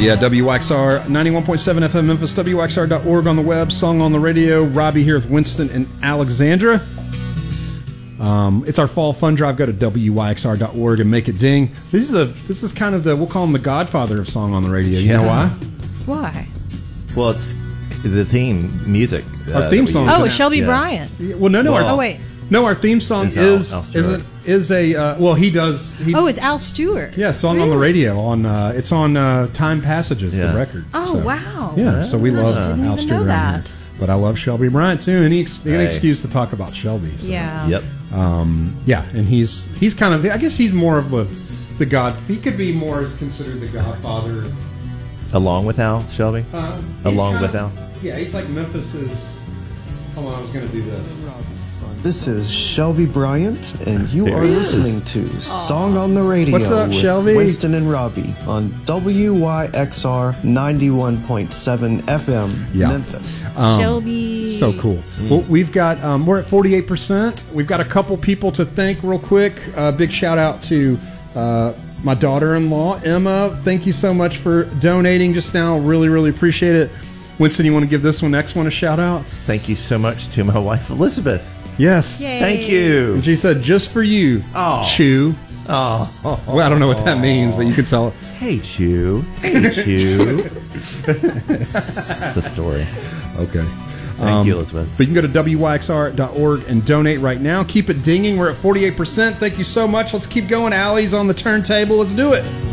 Yeah, WYXR 91.7 FM Memphis, WYXR.org on the web, song on the radio. Robbie here with Winston and Alexandra. It's our fall fun drive. Go to WYXR.org and make it ding. This is kind of we'll call him the godfather of song on the radio. You know why? Why? Well, it's the theme music. Our theme song. Oh, it's Shelby Bryant. Well, no. Oh, wait. No, our theme song is a well, he does. It's Al Stewart. Yeah, song on the radio on it's on Time Passages, the record. Oh, wow. Yeah, so we love didn't Al even Stewart know around that. here. But I love Shelby Bryant too, and any excuse to talk about Shelby. So. Yeah. Yep. Yeah, and he's kind of, I guess he's more of the god. He could be more considered the godfather. Along with Al Shelby. Along with Al. Yeah, he's like Memphis's. Hold on, I was going to do this. This is Shelby Bryant, and you There are he is. listening to Song on the Radio What's up, with Shelby? Winston and Robbie on WYXR 91.7 FM, Yeah. Memphis. Shelby. So cool. Well, we've got we're at 48%. We've got a couple people to thank real quick. Big shout out to my daughter-in-law Emma. Thank you so much for donating just now. Really, really appreciate it. Winston, you want to give this next one a shout out? Thank you so much to my wife Elizabeth. Yes. Yay. Thank you. And she said, just for you, Oh. Chew. Oh. Well, I don't know what that means, but you can tell. Hey, Chew. Hey, Chew. It's a story. Okay. Thank you, Elizabeth. But you can go to WYXR.org and donate right now. Keep it dinging. We're at 48%. Thank you so much. Let's keep going. Allie's on the turntable. Let's do it.